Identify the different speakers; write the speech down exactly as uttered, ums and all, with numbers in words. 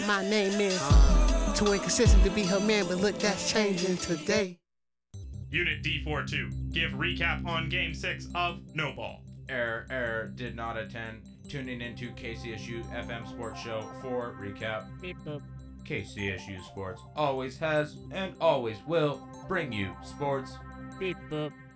Speaker 1: My name is uh, too inconsistent to be her man, but look, that's changing today.
Speaker 2: Unit D forty-two, give recap on Game six of No Ball.
Speaker 3: Error, error, did not attend. Tuning into K C S U F M Sports Show for recap.
Speaker 4: Beep boop.
Speaker 3: K C S U Sports always has and always will bring you sports.
Speaker 4: Beep boop.